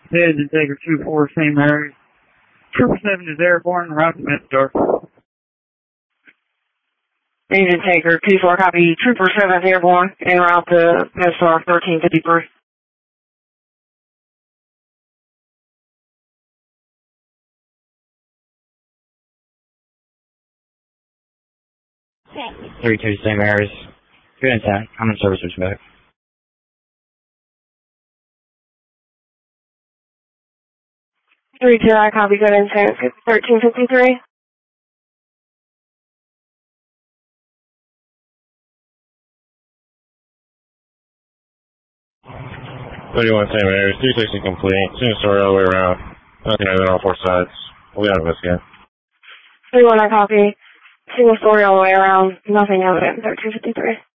Pigeon Taker 2-4, St. Mary's. Trooper 7 is airborne, route to Mesdorf. Pigeon Taker 2-4, copy. Trooper 7 is airborne, en route to Mesdorf 1353. Okay. 32 St. Mary's. Good intent. I'm in service with you back. 32, I copy. Good intent. 1353. 31 St. Mary's, 360 complete. Single story all the way around. Nothing other than all four sides. We'll be out of this again. 31, I copy. Single story all the way around. Nothing evident. 1353.